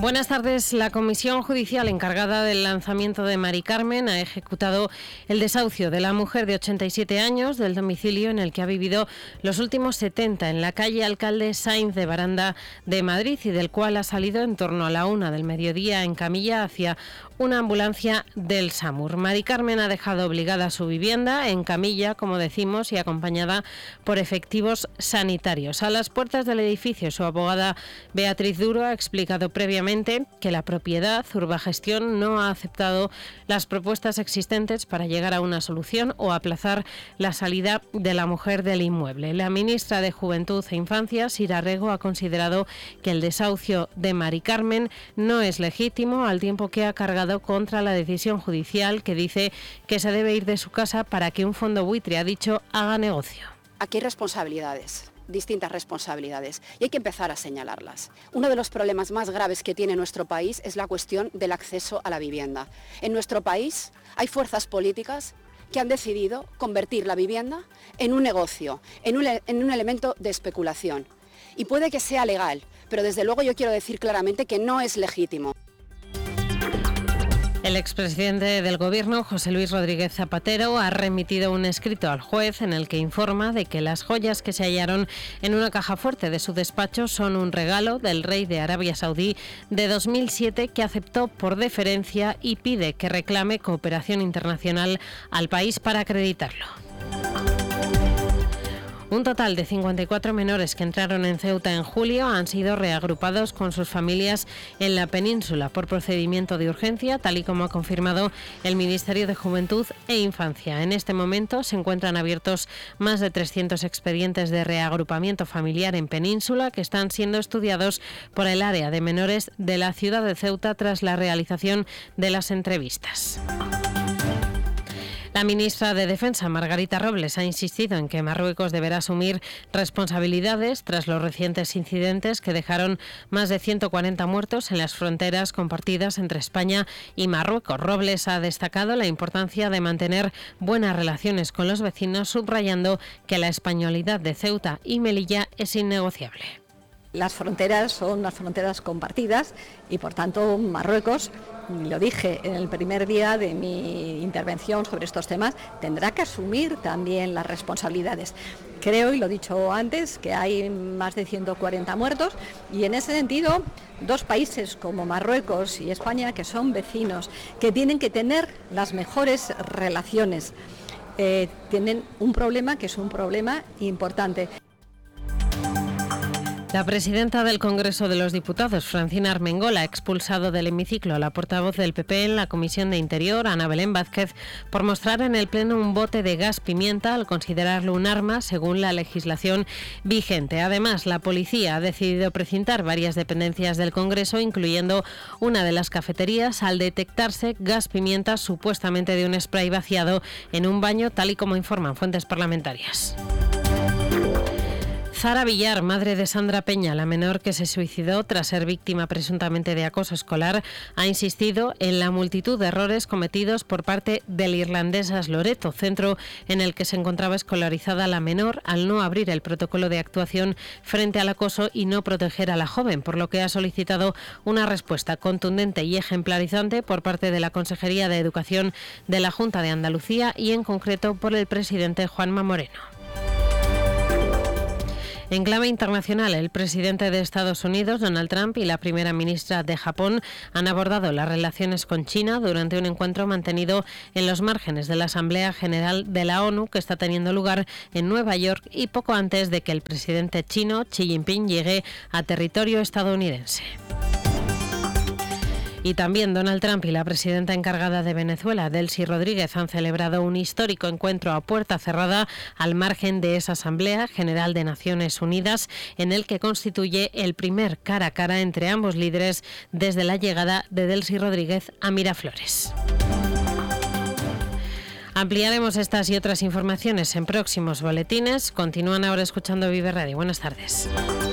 Buenas tardes. La Comisión Judicial encargada del lanzamiento de Mari Carmen ha ejecutado el desahucio de la mujer de 87 años del domicilio en el que ha vivido los últimos 70 en la calle Alcalde Sainz de Baranda de Madrid y del cual ha salido en torno a la 1 del mediodía en camilla hacia una ambulancia del SAMUR. Mari Carmen ha dejado obligada su vivienda en camilla, como decimos, y acompañada por efectivos sanitarios. A las puertas del edificio, su abogada Beatriz Duro ha explicado previamente que la propiedad, Urbagestión, no ha aceptado las propuestas existentes para llegar a una solución o aplazar la salida de la mujer del inmueble. La ministra de Juventud e Infancia, Sira Rego, ha considerado que el desahucio de Mari Carmen no es legítimo, al tiempo que ha cargado contra la decisión judicial que dice que se debe ir de su casa para que un fondo buitre, ha dicho, haga negocio. Aquí hay responsabilidades, distintas responsabilidades, y hay que empezar a señalarlas. Uno de los problemas más graves que tiene nuestro país es la cuestión del acceso a la vivienda. En nuestro país hay fuerzas políticas que han decidido convertir la vivienda en un negocio, en un elemento de especulación. Y puede que sea legal, pero desde luego yo quiero decir claramente que no es legítimo. El expresidente del Gobierno, José Luis Rodríguez Zapatero, ha remitido un escrito al juez en el que informa de que las joyas que se hallaron en una caja fuerte de su despacho son un regalo del rey de Arabia Saudí de 2007 que aceptó por deferencia y pide que reclame cooperación internacional al país para acreditarlo. Un total de 54 menores que entraron en Ceuta en julio han sido reagrupados con sus familias en la península por procedimiento de urgencia, tal y como ha confirmado el Ministerio de Juventud e Infancia. En este momento se encuentran abiertos más de 300 expedientes de reagrupamiento familiar en península que están siendo estudiados por el área de menores de la ciudad de Ceuta tras la realización de las entrevistas. La ministra de Defensa, Margarita Robles, ha insistido en que Marruecos deberá asumir responsabilidades tras los recientes incidentes que dejaron más de 140 muertos en las fronteras compartidas entre España y Marruecos. Robles ha destacado la importancia de mantener buenas relaciones con los vecinos, subrayando que la españolidad de Ceuta y Melilla es innegociable. Las fronteras son las fronteras compartidas y, por tanto, Marruecos, lo dije en el primer día de mi intervención sobre estos temas, tendrá que asumir también las responsabilidades. Creo, y lo he dicho antes, que hay más de 140 muertos y, en ese sentido, dos países como Marruecos y España, que son vecinos, que tienen que tener las mejores relaciones, tienen un problema que es un problema importante. La presidenta del Congreso de los Diputados, Francina Armengol, ha expulsado del hemiciclo a la portavoz del PP en la Comisión de Interior, Ana Belén Vázquez, por mostrar en el Pleno un bote de gas pimienta al considerarlo un arma según la legislación vigente. Además, la policía ha decidido precintar varias dependencias del Congreso, incluyendo una de las cafeterías, al detectarse gas pimienta supuestamente de un spray vaciado en un baño, tal y como informan fuentes parlamentarias. Zara Villar, madre de Sandra Peña, la menor que se suicidó tras ser víctima presuntamente de acoso escolar, ha insistido en la multitud de errores cometidos por parte del Irlandesas Loreto, centro en el que se encontraba escolarizada la menor, al no abrir el protocolo de actuación frente al acoso y no proteger a la joven, por lo que ha solicitado una respuesta contundente y ejemplarizante por parte de la Consejería de Educación de la Junta de Andalucía y, en concreto, por el presidente Juanma Moreno. En clave internacional, el presidente de Estados Unidos, Donald Trump, y la primera ministra de Japón han abordado las relaciones con China durante un encuentro mantenido en los márgenes de la Asamblea General de la ONU que está teniendo lugar en Nueva York y poco antes de que el presidente chino, Xi Jinping, llegue a territorio estadounidense. Y también Donald Trump y la presidenta encargada de Venezuela, Delcy Rodríguez, han celebrado un histórico encuentro a puerta cerrada al margen de esa Asamblea General de Naciones Unidas, en el que constituye el primer cara a cara entre ambos líderes desde la llegada de Delcy Rodríguez a Miraflores. Ampliaremos estas y otras informaciones en próximos boletines. Continúan ahora escuchando Vive Radio. Buenas tardes.